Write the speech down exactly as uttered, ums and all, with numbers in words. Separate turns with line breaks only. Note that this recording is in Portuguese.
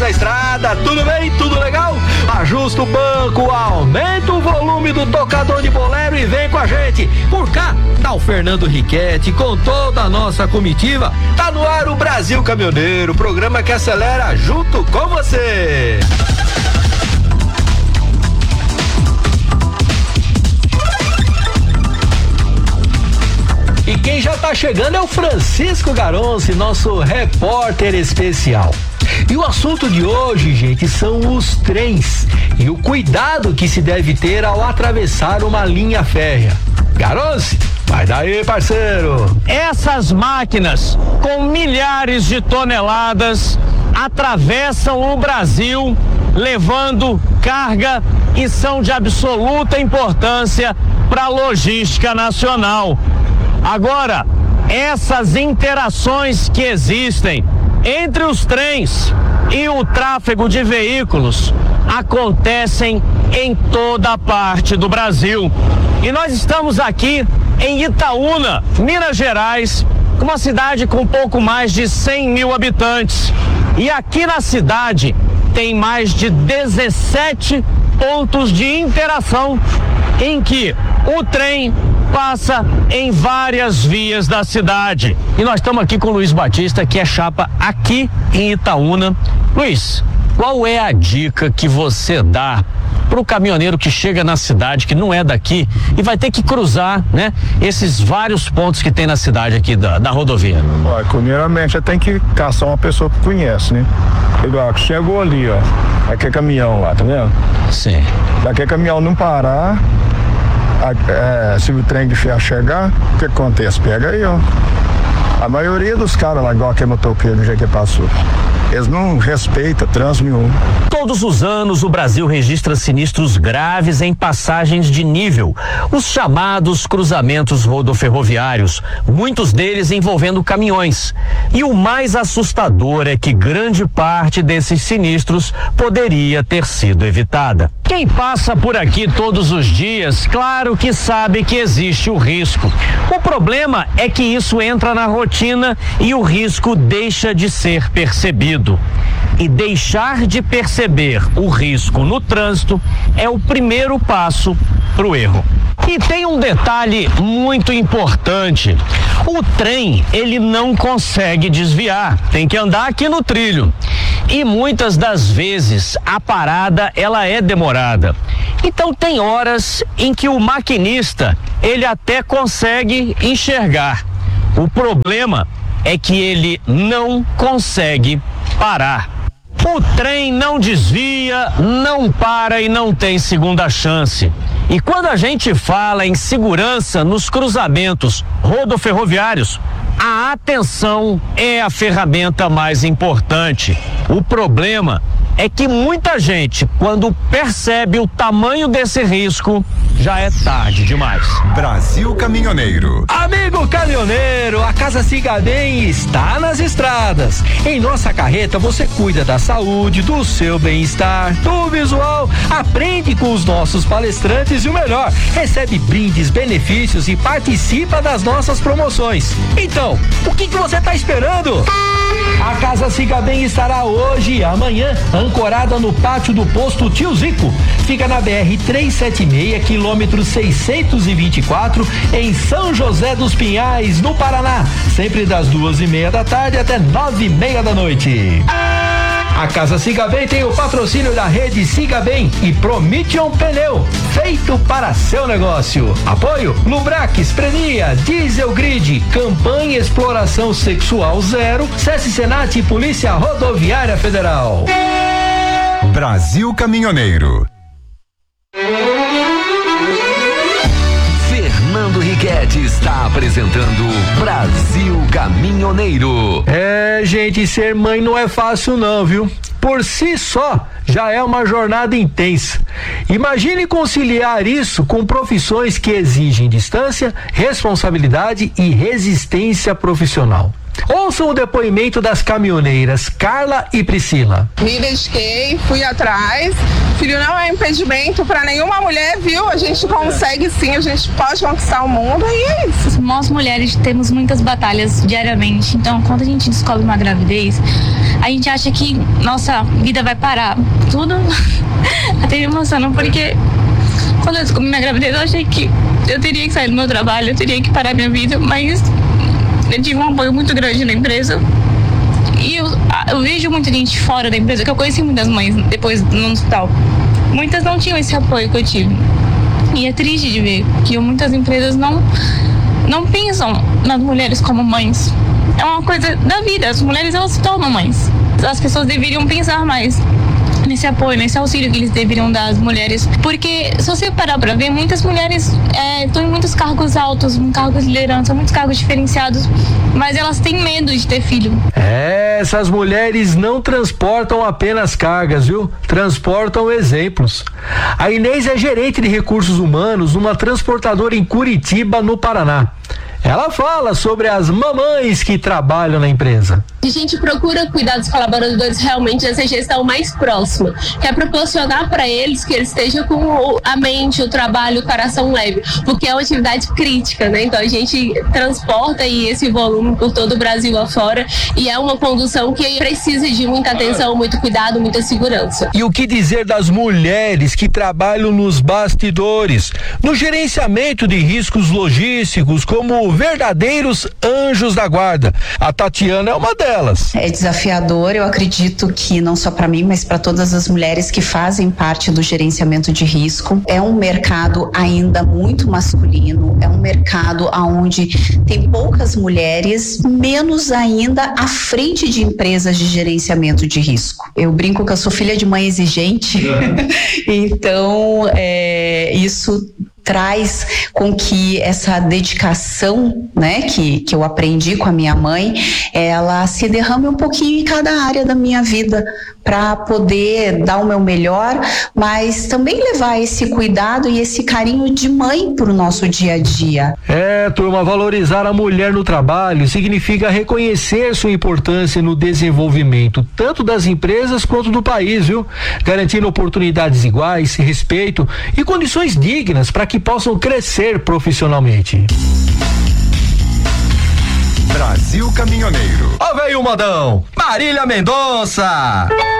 na estrada, tudo bem? Tudo legal? Ajusta o banco, aumenta o volume do tocador de bolero e vem com a gente. Por cá, tá o Fernando Riquetti com toda a nossa comitiva. Tá no ar o Brasil Caminhoneiro, programa que acelera junto com você. E quem já tá chegando é o Francisco Garonce, nosso repórter especial. E o assunto de hoje, gente, são os trens e o cuidado que se deve ter ao atravessar uma linha férrea. Garonce, vai daí, parceiro.
Essas máquinas com milhares de toneladas atravessam o Brasil levando carga e são de absoluta importância para a logística nacional. Agora, essas interações que existem entre os trens e o tráfego de veículos acontecem em toda parte do Brasil. E nós estamos aqui em Itaúna, Minas Gerais, uma cidade com pouco mais de cem mil habitantes. E aqui na cidade tem mais de dezessete pontos de interação em que o trem passa em várias vias da cidade. E nós estamos aqui com o Luiz Batista, que é chapa aqui em Itaúna. Luiz, qual é a dica que você dá para o caminhoneiro que chega na cidade, que não é daqui, e vai ter que cruzar, né, esses vários pontos que tem na cidade aqui da, da rodovia?
Olha, primeiramente tem que caçar uma pessoa que conhece, né? Igual, chegou ali, ó, aquele caminhão lá, tá vendo?
Sim.
Daquele caminhão não parar, a, é, se o trem de ferro chegar, o que acontece? Pega aí, ó. A maioria dos caras lá, igual aquele motoqueiro no jeito que passou, eles não respeitam trânsito nenhum.
Todos os anos o Brasil registra sinistros graves em passagens de nível, os chamados cruzamentos rodoferroviários, muitos deles envolvendo caminhões. E o mais assustador é que grande parte desses sinistros poderia ter sido evitada. Quem passa por aqui todos os dias, claro que sabe que existe o risco. O problema é que isso entra na rotina e o risco deixa de ser percebido. E deixar de perceber o risco no trânsito é o primeiro passo para o erro. E tem um detalhe muito importante: o trem, ele não consegue desviar, tem que andar aqui no trilho. E muitas das vezes a parada, ela é demorada. Então tem horas em que o maquinista, ele até consegue enxergar. O problema é que ele não consegue parar. O trem não desvia, não para e não tem segunda chance. E quando a gente fala em segurança nos cruzamentos rodoferroviários, a atenção é a ferramenta mais importante. O problema é que muita gente, quando percebe o tamanho desse risco, já é tarde demais.
Brasil Caminhoneiro.
Amigo caminhoneiro, a Casa Siga Bem está nas estradas. Em nossa carreta você cuida da saúde, do seu bem-estar, do visual, aprende com os nossos palestrantes e o melhor, recebe brindes, benefícios e participa das nossas promoções. Então, o que que você está esperando? A Casa Siga Bem estará hoje e amanhã ancorada no pátio do posto Tio Zico. Fica na B R trezentos e setenta e seis, quilômetro seiscentos e vinte e quatro, em São José dos Pinhais, no Paraná. Sempre das duas e meia da tarde até nove e meia da noite. A Casa Siga Bem tem o patrocínio da rede Siga Bem e Promission Pneu, feito para seu negócio. Apoio Lubrax, Prenia, Diesel Grid, Campanha Exploração Sexual Zero, SESC Senat e Polícia Rodoviária Federal.
Brasil Caminhoneiro.
Fernando Riquetti está apresentando Brasil Caminhoneiro.
É, gente, ser mãe não é fácil não, viu? Por si só, já é uma jornada intensa. Imagine conciliar isso com profissões que exigem distância, responsabilidade e resistência profissional. Ouçam o depoimento das caminhoneiras Carla e Priscila.
Me dediquei, fui atrás. Filho não é impedimento para nenhuma mulher, viu? A gente consegue sim, a gente pode conquistar o mundo e é isso.
Nós mulheres temos muitas batalhas diariamente, então quando a gente descobre uma gravidez, a gente acha que nossa vida vai parar. Tudo até me emociona, porque quando eu descobri minha gravidez, eu achei que eu teria que sair do meu trabalho, eu teria que parar minha vida, mas eu tive um apoio muito grande na empresa. E eu, eu vejo muita gente fora da empresa, que eu conheci muitas mães depois no hospital. Muitas não tinham esse apoio que eu tive. E é triste de ver que muitas empresas não, não pensam nas mulheres como mães. É uma coisa da vida, as mulheres elas se tornam mães. As pessoas deveriam pensar mais nesse apoio, nesse auxílio que eles deveriam dar às mulheres, porque se você parar para ver, muitas mulheres estão é, em muitos cargos altos, em cargos de liderança, muitos cargos diferenciados, mas elas têm medo de ter filho.
É, essas mulheres não transportam apenas cargas, viu? Transportam exemplos. A Inês é gerente de recursos humanos numa transportadora em Curitiba, no Paraná. Ela fala sobre as mamães que trabalham na empresa.
A gente procura cuidar dos colaboradores realmente nessa gestão mais próxima, que é proporcionar para eles que eles estejam com a mente, o trabalho, o coração leve, porque é uma atividade crítica, né? Então a gente transporta aí esse volume por todo o Brasil afora e é uma condução que precisa de muita atenção, muito cuidado, muita segurança.
E o que dizer das mulheres que trabalham nos bastidores, no gerenciamento de riscos logísticos, como verdadeiros anjos da guarda? A Tatiana é uma delas.
É desafiador, eu acredito que não só para mim, mas para todas as mulheres que fazem parte do gerenciamento de risco. É um mercado ainda muito masculino, é um mercado onde tem poucas mulheres, menos ainda à frente de empresas de gerenciamento de risco. Eu brinco que eu sou filha de mãe exigente, então é, isso traz com que essa dedicação, né, que, que eu aprendi com a minha mãe, ela se derrame um pouquinho em cada área da minha vida, para poder dar o meu melhor, mas também levar esse cuidado e esse carinho de mãe para o nosso dia a dia.
É, turma, valorizar a mulher no trabalho significa reconhecer sua importância no desenvolvimento, tanto das empresas quanto do país, viu? Garantindo oportunidades iguais, respeito e condições dignas para que possam crescer profissionalmente.
Brasil Caminhoneiro.
Ó, veio o modão, Marília Mendonça.